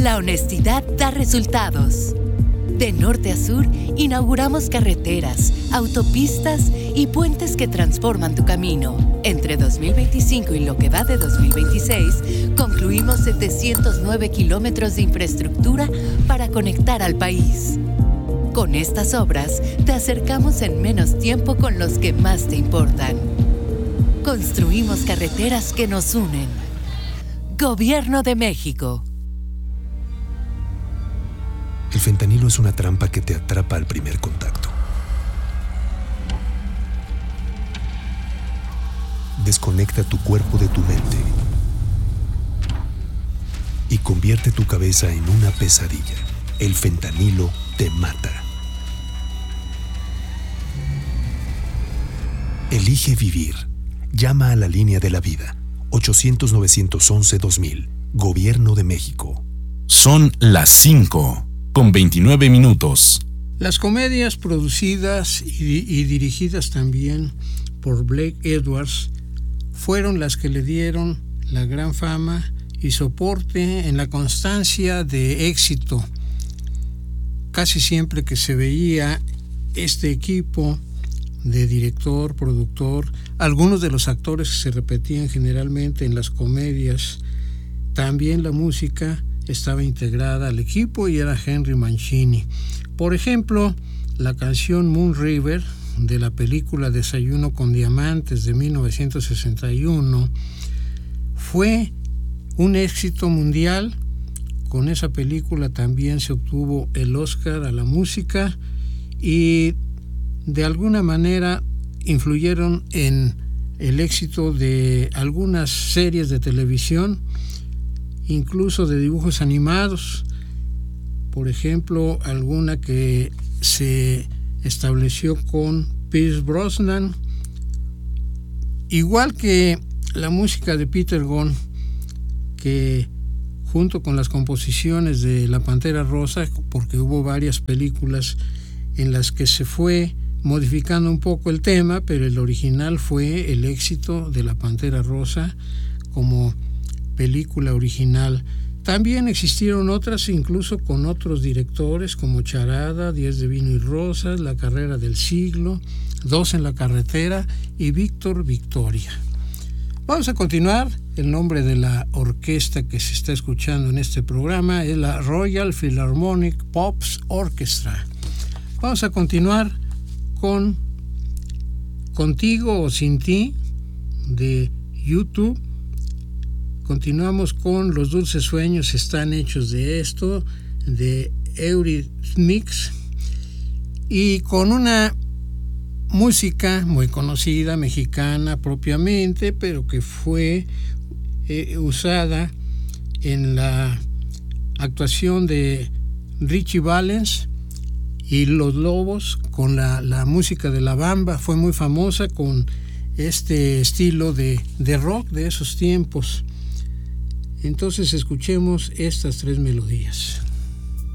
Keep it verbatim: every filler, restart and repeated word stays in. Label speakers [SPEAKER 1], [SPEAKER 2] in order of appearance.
[SPEAKER 1] La honestidad da resultados. De norte a sur, inauguramos carreteras, autopistas y puentes que transforman tu camino. Entre dos mil veinticinco y lo que va de dos mil veintiséis, concluimos setecientos nueve kilómetros de infraestructura para conectar al país. Con estas obras, te acercamos en menos tiempo con los que más te importan. Construimos carreteras que nos unen. Gobierno de México.
[SPEAKER 2] El fentanilo es una trampa que te atrapa al primer contacto. Desconecta tu cuerpo de tu mente y convierte tu cabeza en una pesadilla. El fentanilo te mata. Elige vivir. Llama a la línea de la vida. ochocientos, novecientos once, dos mil. Gobierno de México.
[SPEAKER 3] Son las cinco. Con veintinueve minutos.
[SPEAKER 4] Las comedias producidas y, y dirigidas también por Blake Edwards fueron las que le dieron la gran fama y soporte en la constancia de éxito. Casi siempre que se veía este equipo de director, productor, algunos de los actores que se repetían generalmente en las comedias, también la música estaba integrada al equipo y era Henry Mancini. Por ejemplo, la canción Moon River de la película Desayuno con Diamantes de mil novecientos sesenta y uno fue un éxito mundial. Con esa película también se obtuvo el Oscar a la música y de alguna manera influyeron en el éxito de algunas series de televisión, incluso de dibujos animados, por ejemplo, alguna que se estableció con Pierce Brosnan, igual que la música de Peter Gunn, que junto con las composiciones de La Pantera Rosa, porque hubo varias películas en las que se fue modificando un poco el tema, pero el original fue el éxito de La Pantera Rosa como película original. También existieron otras, incluso con otros directores como Charada, Diez de Vino y Rosas, La Carrera del Siglo, Dos en la Carretera y Víctor Victoria. Vamos a continuar. El nombre de la orquesta que se está escuchando en este programa es la Royal Philharmonic Pops Orchestra. Vamos a continuar con Contigo o Sin Ti de YouTube. Continuamos con Los Dulces Sueños Están Hechos de Esto, de Eurythmics, y con una música muy conocida, mexicana propiamente, pero que fue eh, usada en la actuación de Richie Valens y Los Lobos, con la, la música de La Bamba. Fue muy famosa con este estilo de, de rock de esos tiempos. Entonces escuchemos estas tres melodías.